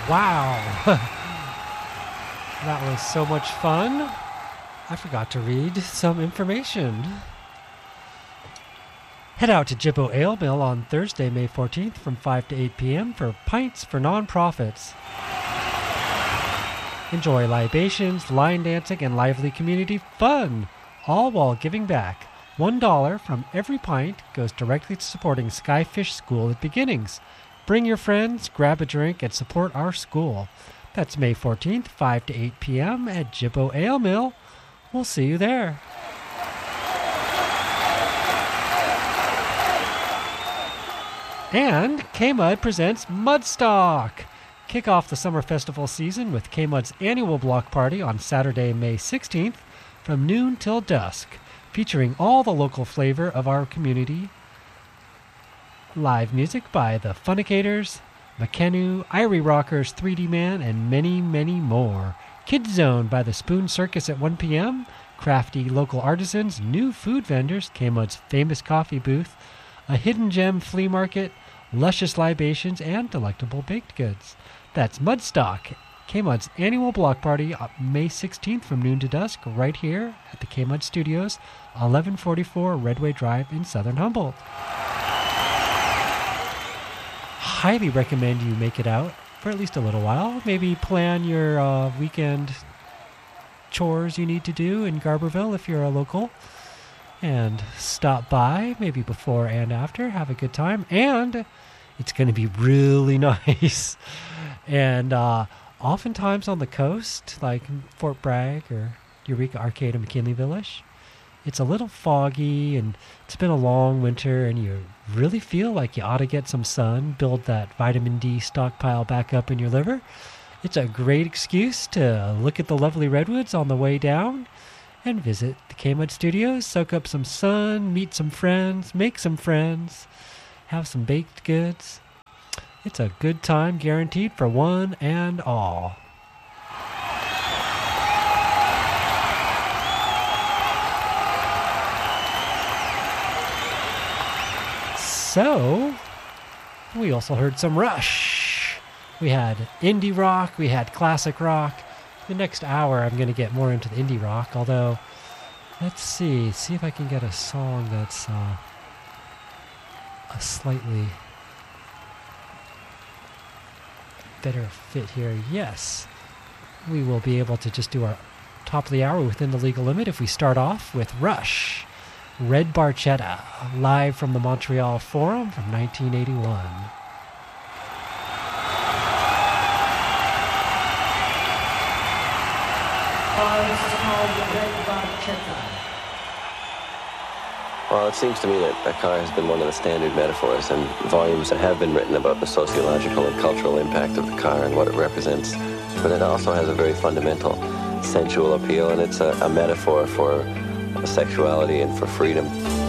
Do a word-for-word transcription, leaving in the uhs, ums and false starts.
Wow. That was so much fun. I forgot to read some information. Head out to Jibbo Ale Mill on Thursday, May fourteenth from five to eight p.m. for Pints for Nonprofits. Enjoy libations, line dancing, and lively community fun, all while giving back. One dollar from every pint goes directly to supporting Skyfish School at Beginnings. Bring your friends, grab a drink, and support our school. That's May fourteenth, five to eight p.m. at Jibbo Ale Mill. We'll see you there. And K-Mud presents Mudstock. Kick off the summer festival season with K-Mud's annual block party on Saturday, May sixteenth from noon till dusk, featuring all the local flavor of our community. Live music by the Funicators, McKennu, Irie Rockers, three D Man, and many, many more. Kids Zone by the Spoon Circus at one p.m. Crafty local artisans, new food vendors, K-Mud's famous coffee booth, a hidden gem flea market, luscious libations, and delectable baked goods. That's Mudstock, K-Mud's annual block party on May sixteenth from noon to dusk right here at the K-Mud Studios, eleven forty-four Redway Drive in Southern Humboldt. Highly recommend you make it out for at least a little while. Maybe plan your uh, weekend chores you need to do in Garberville if you're a local. And stop by, maybe before and after. Have a good time. And it's going to be really nice. And uh, oftentimes on the coast, like Fort Bragg or Eureka Arcade or McKinley Village, it's a little foggy and it's been a long winter and you really feel like you ought to get some sun, build that vitamin D stockpile back up in your liver. It's a great excuse to look at the lovely redwoods on the way down and visit the K-Mud Studios, soak up some sun, meet some friends, make some friends, have some baked goods. It's a good time guaranteed for one and all. So, we also heard some Rush. We had indie rock, we had classic rock. The next hour I'm going to get more into the indie rock, although, let's see, see if I can get a song that's uh, a slightly better fit here. Yes, we will be able to just do our top of the hour within the legal limit if we start off with Rush. Red Barchetta, live from the Montreal Forum from nineteen eighty-one. Uh, this is called Red Barchetta. Well, it seems to me that a car has been one of the standard metaphors, and volumes that have been written about the sociological and cultural impact of the car and what it represents. But it also has a very fundamental sensual appeal, and it's a, a metaphor for sexuality and for freedom.